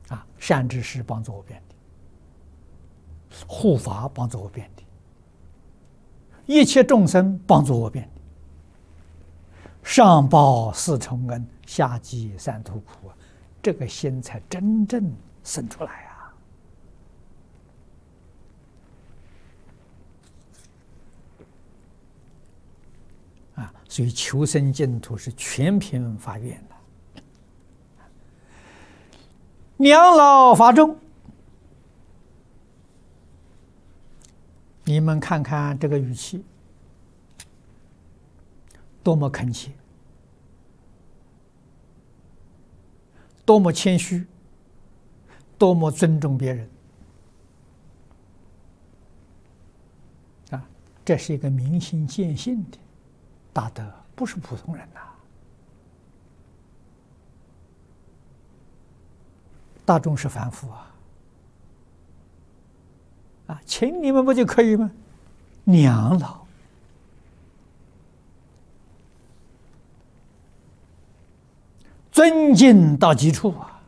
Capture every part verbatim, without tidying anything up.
啊，善知识帮助我遍地，护法帮助我遍地，一切众生帮助我遍地，上报四重恩，下济三途苦啊，这个心才真正生出来啊！啊，所以求生净土是全凭发愿的。两老法众，你们看看这个语气，多么恳切，多么谦虚，多么尊重别人啊！这是一个明心见性的大德，不是普通人呐、啊。大众是凡夫啊，啊，请你们不就可以吗？两老尊敬到极处啊！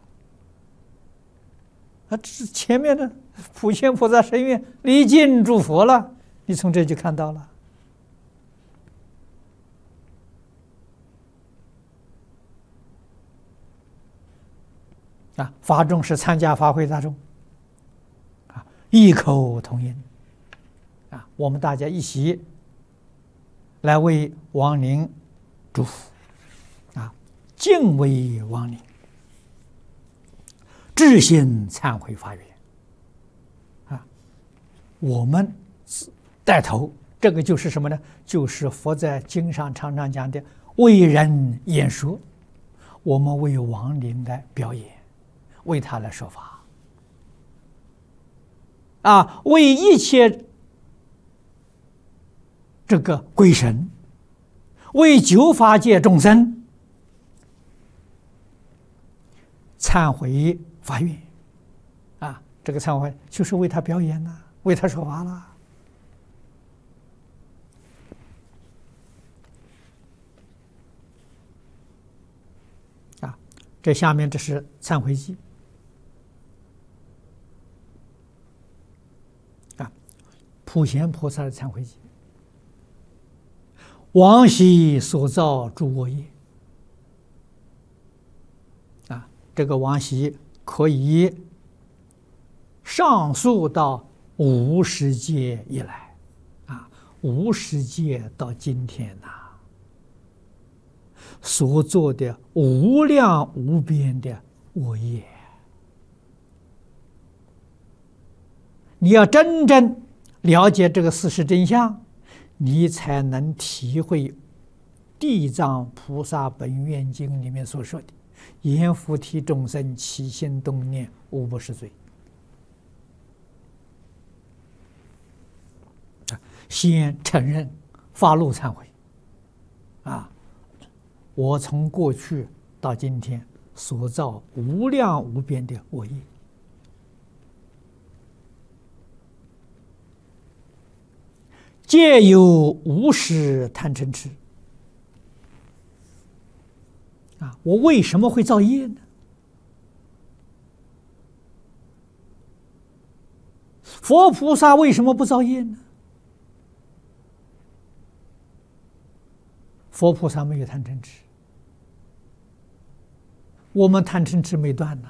啊，这前面的普贤菩萨深愿礼敬诸佛了，你从这就看到了。啊，法众是参加法会大众，啊，异口同音，啊，我们大家一起来为亡灵祝福，啊，敬畏亡灵，至心忏悔发愿，啊，我们带头，这个就是什么呢？就是佛在经上常常讲的为人演说，我们为亡灵来表演。为他来说法，啊，为一切这个鬼神，为九法界众生忏悔发愿，啊，这个忏悔就是为他表演呐、啊，为他说法啦。啊，这下面这是忏悔记。普贤菩萨的忏悔记，往昔所造诸恶业，啊，这个往昔可以上溯到无始劫以来，啊，无始劫到今天呐、啊，所做的无量无边的恶业，你要真正了解这个事实真相，你才能体会《地藏菩萨本愿经》里面所说的“阎浮提众生起心动念，无不是罪”。先承认发露忏悔，啊，我从过去到今天所造无量无边的恶业。皆有无始贪嗔痴啊！我为什么会造业呢？佛菩萨为什么不造业呢？佛菩萨没有贪嗔痴，我们贪嗔痴没断呐！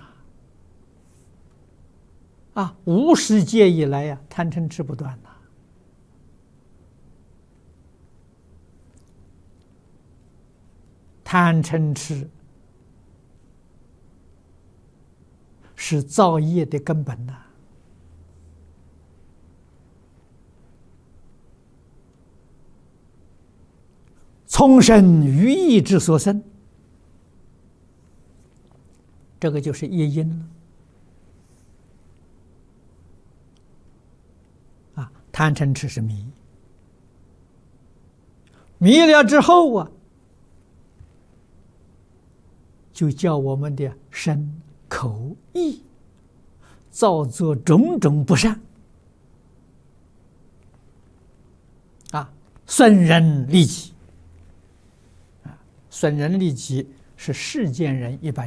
啊，无始劫以来呀、啊，贪嗔痴不断呐。贪嗔痴是造业的根本呐、啊。从生于意之所生，这个就是业因了。啊，贪嗔痴是迷，迷了之后啊。就叫我们的身口意造作种种不善，啊，损人利己，啊，损人利己是世间人一般